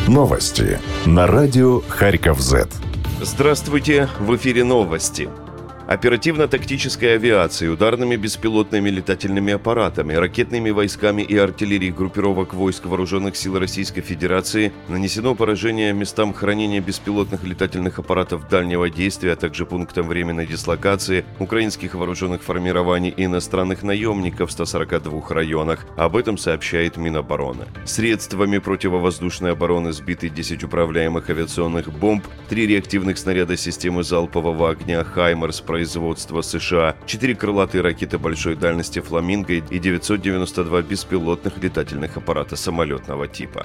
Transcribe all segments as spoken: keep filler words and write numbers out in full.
Новости на радио Харьков-Зет. Здравствуйте, в эфире новости. Оперативно-тактической авиацией, ударными беспилотными летательными аппаратами, ракетными войсками и артиллерией группировок войск Вооруженных сил Российской Федерации нанесено поражение местам хранения беспилотных летательных аппаратов дальнего действия, а также пунктам временной дислокации украинских вооруженных формирований и иностранных наемников в ста сорока двух районах. Об этом сообщает Минобороны. Средствами противовоздушной обороны сбиты десять управляемых авиационных бомб, три реактивных снаряда системы залпового огня «Хаймарс» производства США, четыре крылатые ракеты большой дальности «Фламинго» и девятьсот девяносто два беспилотных летательных аппарата самолетного типа.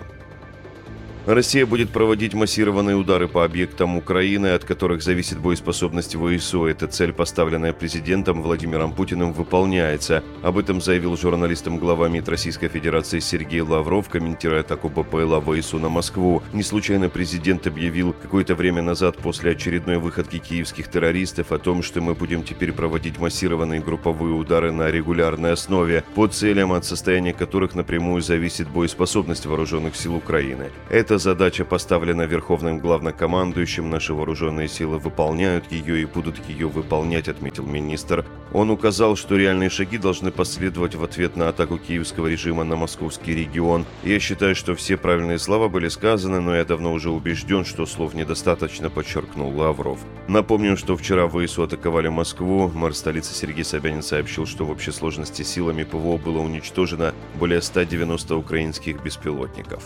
Россия будет проводить массированные удары по объектам Украины, от которых зависит боеспособность ВСУ. Эта цель, поставленная президентом Владимиром Путиным, выполняется. Об этом заявил журналистам глава МИД Российской Федерации Сергей Лавров, комментируя атаку БПЛА ВСУ на Москву. Не случайно президент объявил какое-то время назад после очередной выходки киевских террористов о том, что мы будем теперь проводить массированные групповые удары на регулярной основе, по целям, от состояния которых напрямую зависит боеспособность вооруженных сил Украины. Это Эта задача поставлена Верховным главнокомандующим, наши вооруженные силы выполняют ее и будут ее выполнять, отметил министр. Он указал, что реальные шаги должны последовать в ответ на атаку киевского режима на московский регион. Я считаю, что все правильные слова были сказаны, но я давно уже убежден, что слов недостаточно, подчеркнул Лавров. Напомним, что вчера ВСУ атаковали Москву. Мэр столицы Сергей Собянин сообщил, что в общей сложности силами ПВО было уничтожено более ста девяноста украинских беспилотников.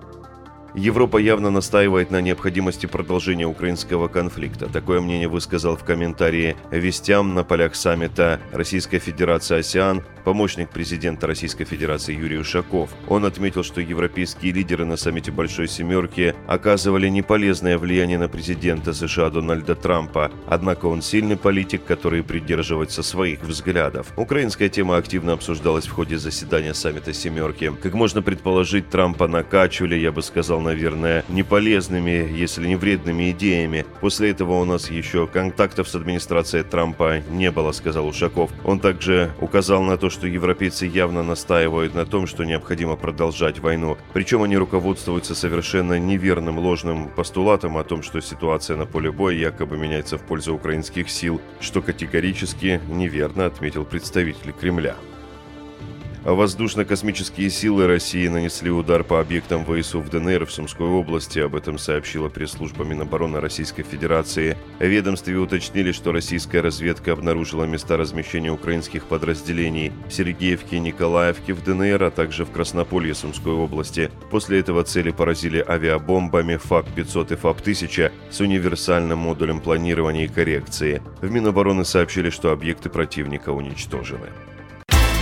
Европа явно настаивает на необходимости продолжения украинского конфликта. Такое мнение высказал в комментарии «Вестям» на полях саммита Российской Федерации «АСЕАН» помощник президента Российской Федерации Юрий Ушаков. Он отметил, что европейские лидеры на саммите Большой Семерки оказывали неполезное влияние на президента США Дональда Трампа. Однако он сильный политик, который придерживается своих взглядов. Украинская тема активно обсуждалась в ходе заседания саммита Семерки. Как можно предположить, Трампа накачивали, я бы сказал, наверное, неполезными, если не вредными идеями. После этого у нас еще контактов с администрацией Трампа не было, сказал Ушаков. Он также указал на то, что европейцы явно настаивают на том, что необходимо продолжать войну. Причем они руководствуются совершенно неверным ложным постулатом о том, что ситуация на поле боя якобы меняется в пользу украинских сил, что категорически неверно, отметил представитель Кремля. Воздушно-космические силы России нанесли удар по объектам ВСУ в ДНР в Сумской области. Об этом сообщила пресс-служба Минобороны Российской Федерации. В ведомстве уточнили, что российская разведка обнаружила места размещения украинских подразделений в Сергеевке и Николаевке в ДНР, а также в Краснополье Сумской области. После этого цели поразили авиабомбами ФАП пятьсот и ФАП тысяча с универсальным модулем планирования и коррекции. В Минобороны сообщили, что объекты противника уничтожены.